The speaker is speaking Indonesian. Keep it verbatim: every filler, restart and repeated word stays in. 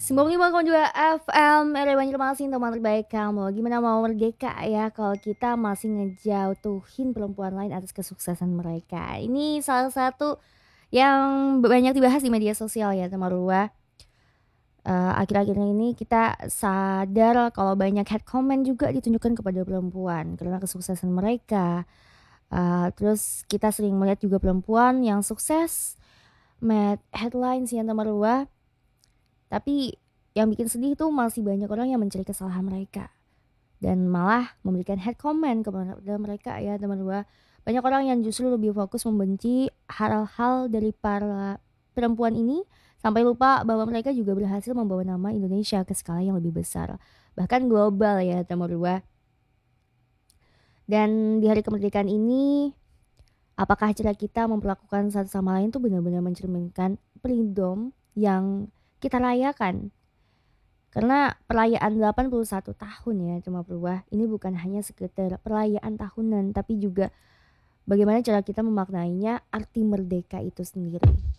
sembilan puluh lima koma dua F M R W Banjarmasin, teman terbaik kamu. Gimana mau merdeka ya kalau kita masih ngejatuhin perempuan lain atas kesuksesan mereka. Ini salah satu yang banyak dibahas di media sosial ya, teman Rua. Uh, akhir-akhir ini kita sadar kalau banyak head comment juga ditunjukkan kepada perempuan karena kesuksesan mereka. Uh, terus kita sering melihat juga perempuan yang sukses, met headlines yang teman Rua. Tapi yang bikin sedih tuh masih banyak orang yang mencari kesalahan mereka dan malah memberikan head comment kepada mereka ya teman Rua. Banyak orang yang justru lebih fokus membenci hal-hal dari para perempuan ini sampai lupa bahwa mereka juga berhasil membawa nama Indonesia ke skala yang lebih besar, bahkan global ya teman Rua. Dan di hari kemerdekaan ini, apakah cara kita memperlakukan satu sama lain tuh benar-benar mencerminkan freedom yang kita rayakan? Karena perayaan delapan puluh satu tahun ya cuma berubah, ini bukan hanya sekedar perayaan tahunan, tapi juga bagaimana cara kita memaknainya arti merdeka itu sendiri.